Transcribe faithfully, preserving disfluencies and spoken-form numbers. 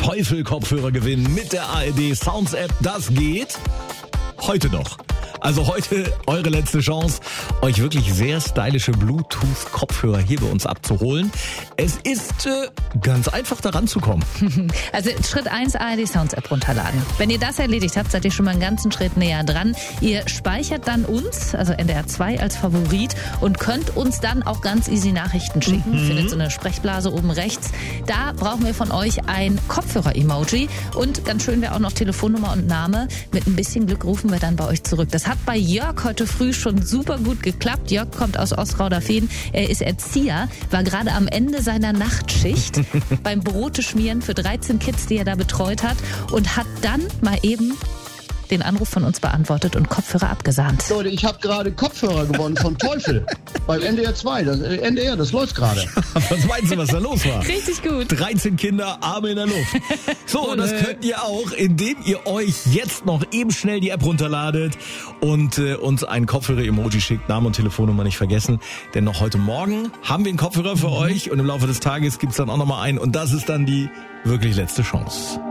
Teufel-Kopfhörer gewinnen mit der A R D Sounds App. Das geht heute noch. Also heute eure letzte Chance, euch wirklich sehr stylische Bluetooth-Kopfhörer hier bei uns abzuholen. Es ist äh, ganz einfach, daran zu kommen. Also Schritt eins, A R D Sounds App runterladen. Wenn ihr das erledigt habt, seid ihr schon mal einen ganzen Schritt näher dran. Ihr speichert dann uns, also N D R zwei, als Favorit und könnt uns dann auch ganz easy Nachrichten schicken. Mhm. Findet so eine Sprechblase oben rechts. Da brauchen wir von euch ein Kopfhörer-Emoji und ganz schön wäre auch noch Telefonnummer und Name. Mit ein bisschen Glück rufen wir dann bei euch zurück. Das hat bei Jörg heute früh schon super gut geklappt. Jörg kommt aus Ostrauderfehn. Er ist Erzieher, war gerade am Ende seiner Nachtschicht beim Brote schmieren für dreizehn Kids, die er da betreut hat und hat dann mal eben den Anruf von uns beantwortet und Kopfhörer abgesahnt. Leute, ich habe gerade Kopfhörer gewonnen von Teufel beim N D R zwei. Das, äh, N D R, das läuft gerade. Was meinst du, was da los war? Richtig gut. dreizehn Kinder, Arme in der Luft. So, und das könnt ihr auch, indem ihr euch jetzt noch eben schnell die App runterladet und äh, uns ein Kopfhörer-Emoji schickt. Name und Telefonnummer nicht vergessen. Denn noch heute Morgen haben wir einen Kopfhörer für mhm. euch und im Laufe des Tages gibt's dann auch nochmal einen. Und das ist dann die wirklich letzte Chance.